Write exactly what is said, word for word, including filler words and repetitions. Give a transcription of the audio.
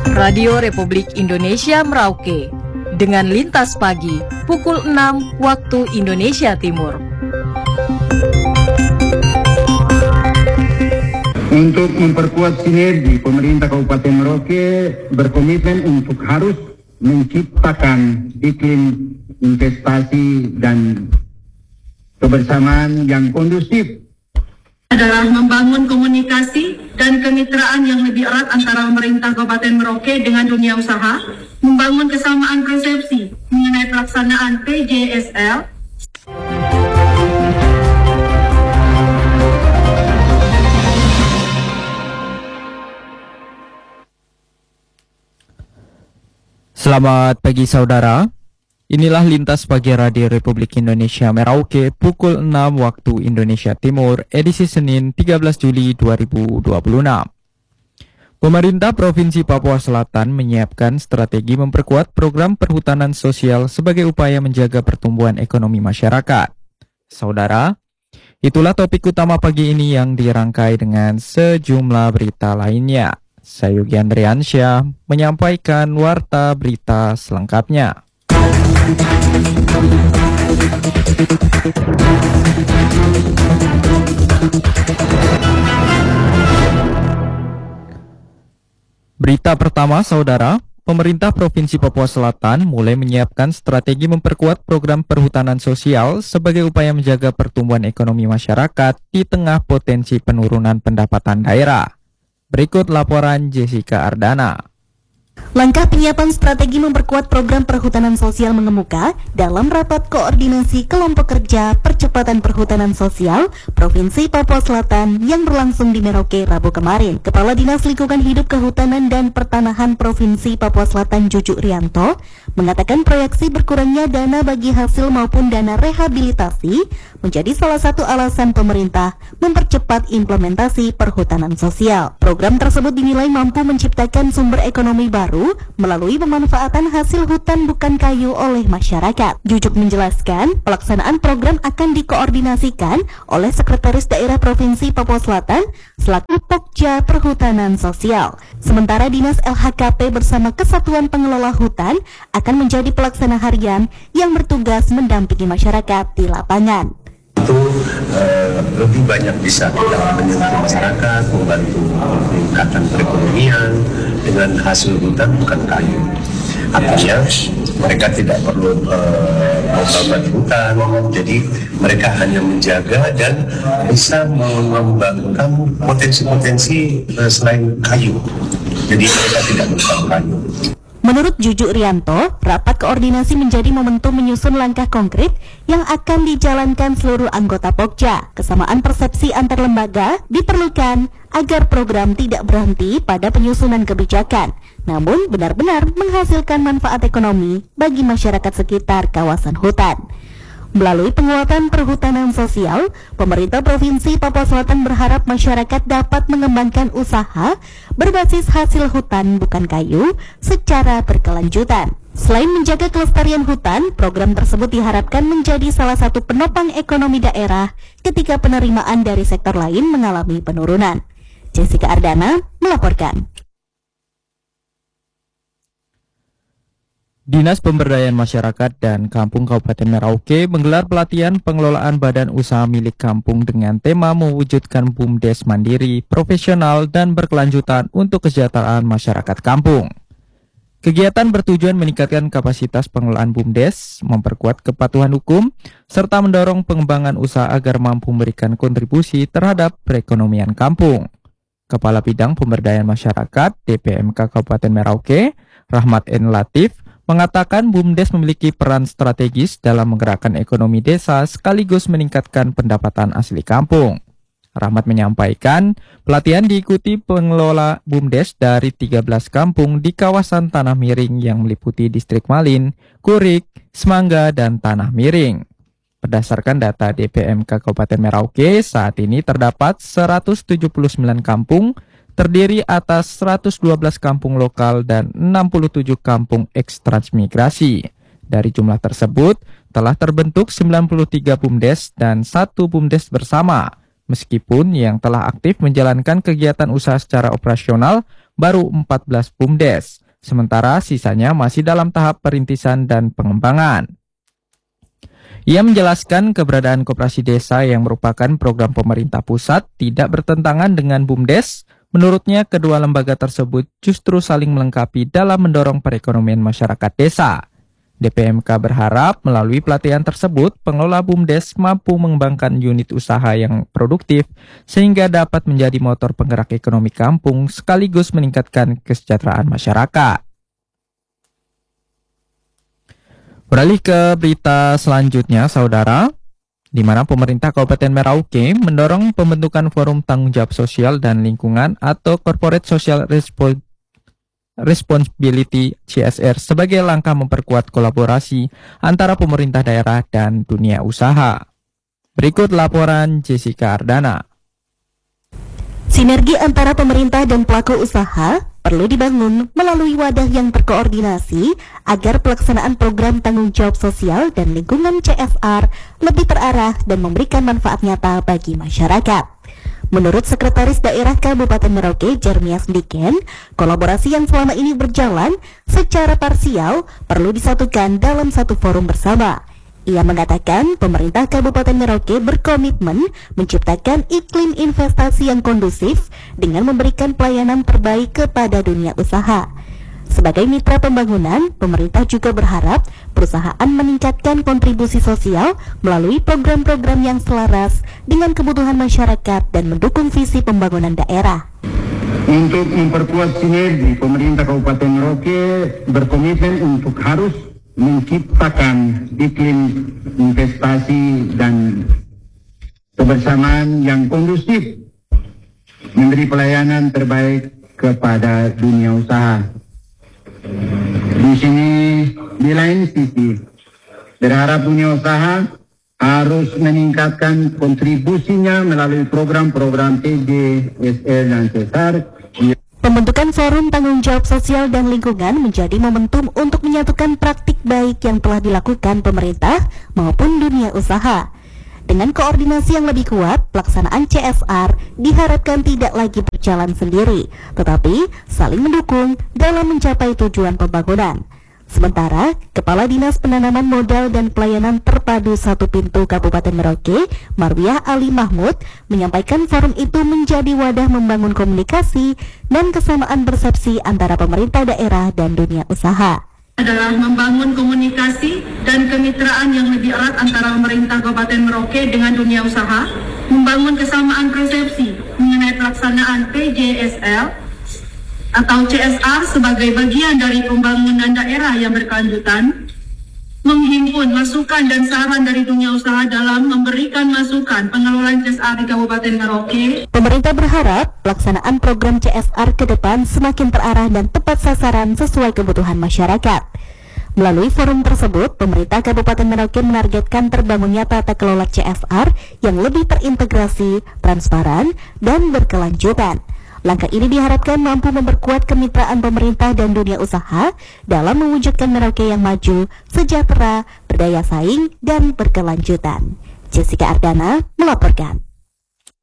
Radio Republik Indonesia Merauke dengan Lintas Pagi pukul enam waktu Indonesia Timur. Untuk memperkuat sinergi, pemerintah Kabupaten Merauke berkomitmen untuk harus menciptakan iklim investasi dan kebersamaan yang kondusif. Adalah membangun komunikasi dan kemitraan yang lebih erat antara pemerintah Kabupaten Merauke dengan dunia usaha, membangun kesamaan persepsi mengenai pelaksanaan P J S L. Selamat pagi saudara. Inilah Lintas Pagi Radio Republik Indonesia Merauke pukul enam waktu Indonesia Timur, edisi Senin tiga belas Juli dua ribu dua puluh enam. Pemerintah Provinsi Papua Selatan menyiapkan strategi memperkuat program perhutanan sosial sebagai upaya menjaga pertumbuhan ekonomi masyarakat. Saudara, itulah topik utama pagi ini yang dirangkai dengan sejumlah berita lainnya. Saya Yogi Andriansyah menyampaikan warta berita selengkapnya. Berita pertama, saudara, pemerintah Provinsi Papua Selatan mulai menyiapkan strategi memperkuat program perhutanan sosial sebagai upaya menjaga pertumbuhan ekonomi masyarakat di tengah potensi penurunan pendapatan daerah. Berikut laporan Jessica Ardana. Langkah penyiapan strategi memperkuat program perhutanan sosial mengemuka dalam rapat koordinasi kelompok kerja percepatan perhutanan sosial Provinsi Papua Selatan yang berlangsung di Merauke Rabu kemarin. Kepala Dinas Lingkungan Hidup Kehutanan dan Pertanahan Provinsi Papua Selatan Jujuk Rianto mengatakan proyeksi berkurangnya dana bagi hasil maupun dana rehabilitasi menjadi salah satu alasan pemerintah mempercepat implementasi perhutanan sosial. Program tersebut dinilai mampu menciptakan sumber ekonomi baru melalui pemanfaatan hasil hutan bukan kayu oleh masyarakat. Jujuk menjelaskan, pelaksanaan program akan dikoordinasikan oleh Sekretaris Daerah Provinsi Papua Selatan selaku Pokja Perhutanan Sosial. Sementara Dinas L H K P bersama Kesatuan Pengelola Hutan akan menjadi pelaksana harian yang bertugas mendampingi masyarakat di lapangan. Itu uh, lebih banyak bisa kita menyentuh masyarakat, membantu peningkatan perekonomian dengan hasil hutan bukan kayu. Artinya mereka tidak perlu uh, membangun hutan, jadi mereka hanya menjaga dan bisa mengembangkan potensi-potensi uh, selain kayu. Jadi mereka tidak merupakan kayu. Menurut Jujuk Rianto, rapat koordinasi menjadi momentum menyusun langkah konkret yang akan dijalankan seluruh anggota Pokja. Kesamaan persepsi antar lembaga diperlukan agar program tidak berhenti pada penyusunan kebijakan, namun benar-benar menghasilkan manfaat ekonomi bagi masyarakat sekitar kawasan hutan. Melalui penguatan perhutanan sosial, pemerintah Provinsi Papua Selatan berharap masyarakat dapat mengembangkan usaha berbasis hasil hutan bukan kayu secara berkelanjutan. Selain menjaga kelestarian hutan, program tersebut diharapkan menjadi salah satu penopang ekonomi daerah ketika penerimaan dari sektor lain mengalami penurunan. Jessica Ardana melaporkan. Dinas Pemberdayaan Masyarakat dan Kampung Kabupaten Merauke menggelar pelatihan pengelolaan badan usaha milik kampung dengan tema mewujudkan BUMDes mandiri, profesional, dan berkelanjutan untuk kesejahteraan masyarakat kampung. Kegiatan bertujuan meningkatkan kapasitas pengelolaan BUMDes, memperkuat kepatuhan hukum, serta mendorong pengembangan usaha agar mampu memberikan kontribusi terhadap perekonomian kampung. Kepala Bidang Pemberdayaan Masyarakat D P M K Kabupaten Merauke, Rahmat N. Latif, mengatakan BUMDes memiliki peran strategis dalam menggerakkan ekonomi desa sekaligus meningkatkan pendapatan asli kampung. Rahmat menyampaikan, pelatihan diikuti pengelola BUMDes dari tiga belas kampung di kawasan Tanah Miring yang meliputi Distrik Malin, Kurik, Semangga, dan Tanah Miring. Berdasarkan data D P M K Kabupaten Merauke, saat ini terdapat seratus tujuh puluh sembilan kampung, terdiri atas seratus dua belas kampung lokal dan enam puluh tujuh kampung eks-transmigrasi. Dari jumlah tersebut, telah terbentuk sembilan puluh tiga BUMDes dan satu BUMDes bersama. Meskipun yang telah aktif menjalankan kegiatan usaha secara operasional baru empat belas BUMDes, sementara sisanya masih dalam tahap perintisan dan pengembangan. Ia menjelaskan keberadaan koperasi desa yang merupakan program pemerintah pusat tidak bertentangan dengan BUMDes. Menurutnya, kedua lembaga tersebut justru saling melengkapi dalam mendorong perekonomian masyarakat desa. D P M K berharap melalui pelatihan tersebut, pengelola BUMDes mampu mengembangkan unit usaha yang produktif sehingga dapat menjadi motor penggerak ekonomi kampung sekaligus meningkatkan kesejahteraan masyarakat. Beralih ke berita selanjutnya, saudara, di mana pemerintah Kabupaten Merauke mendorong pembentukan Forum Tanggung Jawab Sosial dan Lingkungan atau Corporate Social Respo- Responsibility C S R sebagai langkah memperkuat kolaborasi antara pemerintah daerah dan dunia usaha. Berikut laporan Jessica Ardana. Sinergi antara pemerintah dan pelaku usaha perlu dibangun melalui wadah yang terkoordinasi agar pelaksanaan program tanggung jawab sosial dan lingkungan C S R lebih terarah dan memberikan manfaat nyata bagi masyarakat. Menurut Sekretaris Daerah Kabupaten Merauke, Jeremias Diken, kolaborasi yang selama ini berjalan secara parsial perlu disatukan dalam satu forum bersama. Ia mengatakan pemerintah Kabupaten Merauke berkomitmen menciptakan iklim investasi yang kondusif dengan memberikan pelayanan terbaik kepada dunia usaha. Sebagai mitra pembangunan, pemerintah juga berharap perusahaan meningkatkan kontribusi sosial melalui program-program yang selaras dengan kebutuhan masyarakat dan mendukung visi pembangunan daerah. Untuk memperkuat sinergi, pemerintah Kabupaten Merauke berkomitmen untuk harus menciptakan iklim investasi dan kebersamaan yang kondusif, memberi pelayanan terbaik kepada dunia usaha. Di sini, di lain sisi, berharap dunia usaha harus meningkatkan kontribusinya melalui program-program T J S R dan C S R. Pembentukan Forum Tanggung Jawab Sosial dan Lingkungan menjadi momentum untuk menyatukan praktik baik yang telah dilakukan pemerintah maupun dunia usaha. Dengan koordinasi yang lebih kuat, pelaksanaan C S R diharapkan tidak lagi berjalan sendiri, tetapi saling mendukung dalam mencapai tujuan pembangunan. Sementara, Kepala Dinas Penanaman Modal dan Pelayanan Terpadu Satu Pintu Kabupaten Merauke, Marwiah Ali Mahmud, menyampaikan forum itu menjadi wadah membangun komunikasi dan kesamaan persepsi antara pemerintah daerah dan dunia usaha. Adalah membangun komunikasi dan kemitraan yang lebih erat antara pemerintah Kabupaten Merauke dengan dunia usaha, membangun kesamaan persepsi mengenai pelaksanaan P J S L atau C S R sebagai bagian dari pembangunan daerah yang berkelanjutan, menghimpun masukan dan saran dari dunia usaha dalam memberikan masukan pengelolaan C S R di Kabupaten Merauke. Pemerintah berharap pelaksanaan program C S R ke depan semakin terarah dan tepat sasaran sesuai kebutuhan masyarakat. Melalui forum tersebut, pemerintah Kabupaten Merauke menargetkan terbangunnya tata kelola C S R yang lebih terintegrasi, transparan, dan berkelanjutan. Langkah ini diharapkan mampu memperkuat kemitraan pemerintah dan dunia usaha dalam mewujudkan Merauke yang maju, sejahtera, berdaya saing, dan berkelanjutan. Jessica Ardana melaporkan.